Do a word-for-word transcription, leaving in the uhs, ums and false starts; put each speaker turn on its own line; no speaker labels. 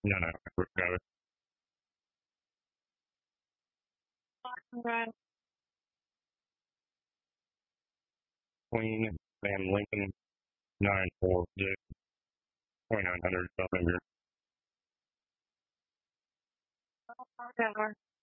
No, no, got it.
Right.
Queen Van Lincoln nine four six twenty nine hundred South End.
Whatever.